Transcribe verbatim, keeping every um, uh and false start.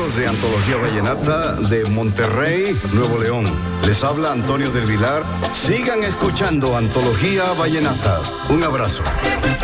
amigos de Antología Vallenata de Monterrey, Nuevo León. Les habla Antonio del Vilar. Sigan escuchando Antología Vallenata. Un abrazo.